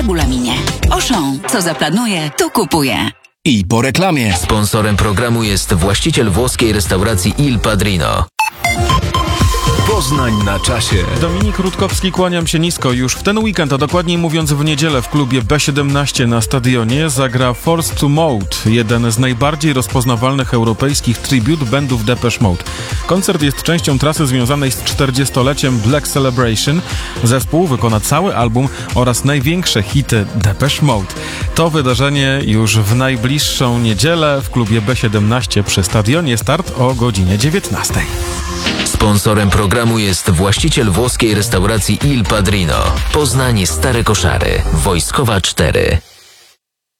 regulaminie. Auchan, co zaplanuje, to kupuje. I po reklamie. Sponsorem programu jest właściciel włoskiej restauracji Il Padrino. Poznań na czasie. Dominik Rutkowski, kłaniam się nisko. Już w ten weekend, a dokładniej mówiąc w niedzielę w klubie B17 na stadionie zagra Forced to Mode, jeden z najbardziej rozpoznawalnych europejskich tribute bandów Depeche Mode. Koncert jest częścią trasy związanej z 40-leciem Black Celebration. Zespół wykona cały album oraz największe hity Depeche Mode. To wydarzenie już w najbliższą niedzielę w klubie B17 przy stadionie. Start o godzinie 19. Sponsorem programu jest właściciel włoskiej restauracji Il Padrino. Poznań Stare Koszary, Wojskowa 4.